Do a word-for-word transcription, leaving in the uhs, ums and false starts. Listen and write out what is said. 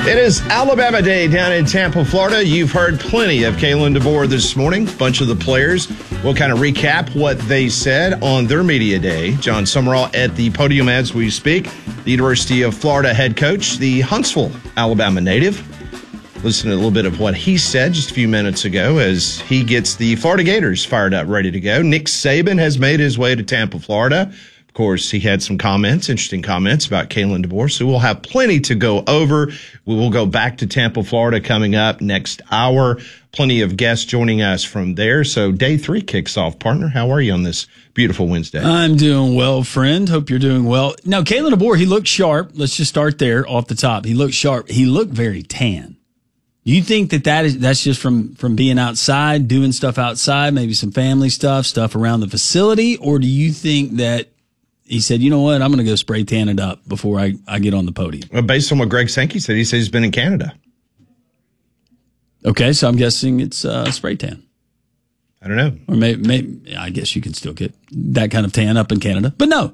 It is Alabama Day down in Tampa, Florida. You've heard plenty of Kalen DeBoer this morning. A bunch of the players will kind of recap what they said on their media day. John Summerall at the podium as we speak. The University of Florida head coach, the Huntsville, Alabama native. Listen to a little bit of what he said just a few minutes ago as he gets the Florida Gators fired up, ready to go. Nick Saban has made his way to Tampa, Florida. Of course, he had some comments, interesting comments about Kalen DeBoer, so we'll have plenty to go over. We will go back to Tampa, Florida coming up next hour. Plenty of guests joining us from there. So day three kicks off. Partner, how are you on this beautiful Wednesday? I'm doing well, friend. Hope you're doing well. Now, Kalen DeBoer, he looked sharp. Let's just start there off the top. He looked sharp. He looked very tan. Do you think that, that is, that's just from, from being outside, doing stuff outside, maybe some family stuff, stuff around the facility? Or do you think that he said, you know what, I'm going to go spray tan it up before I, I get on the podium? Well, based on what Greg Sankey said, he said he's been in Canada. Okay, so I'm guessing it's uh, spray tan. I don't know. Or maybe, maybe, I guess you can still get that kind of tan up in Canada. But no,